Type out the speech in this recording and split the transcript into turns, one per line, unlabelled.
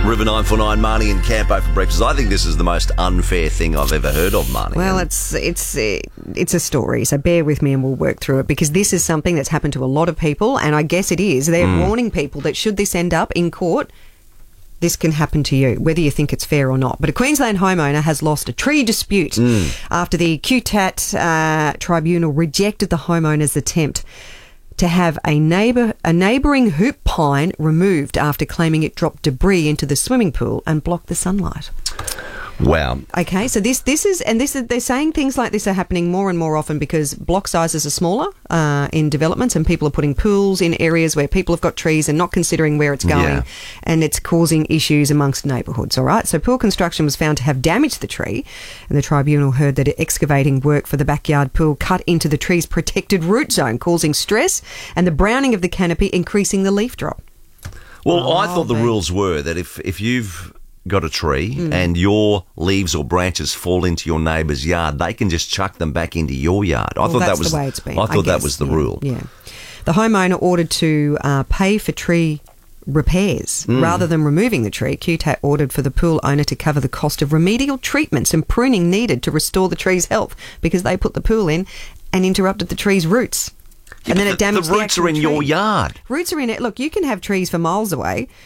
River 949, Marnie and Campo for breakfast. I think this is the most unfair thing I've ever heard of, Marnie.
Well, it's a story, so bear with me and we'll work through it, because this is something that's happened to a lot of people, and I guess it is. They're warning people that should this end up in court, this can happen to you, whether you think it's fair or not. But a Queensland homeowner has lost a tree dispute after the QTAT tribunal rejected the homeowner's attempt to have a neighbouring hoop pine removed after claiming it dropped debris into the swimming pool and blocked the sunlight.
Wow.
Okay, so this is they're saying things like this are happening more and more often because block sizes are smaller in developments, and people are putting pools in areas where people have got trees and not considering where it's going, and it's causing issues amongst neighbourhoods, all right? So pool construction was found to have damaged the tree, and the tribunal heard that excavating work for the backyard pool cut into the tree's protected root zone, causing stress and the browning of the canopy, increasing the leaf drop.
Well, I thought the rules were that if you've got a tree and your leaves or branches fall into your neighbour's yard, they can just chuck them back into your yard. I thought that was the way it's been. I thought that was the rule.
Yeah. The homeowner ordered to pay for tree repairs rather than removing the tree. QTAT ordered for the pool owner to cover the cost of remedial treatments and pruning needed to restore the tree's health, because they put the pool in and interrupted the tree's roots.
Yeah,
and then it damaged
the roots are in your yard.
Roots are in it. Look, you can have trees for miles away.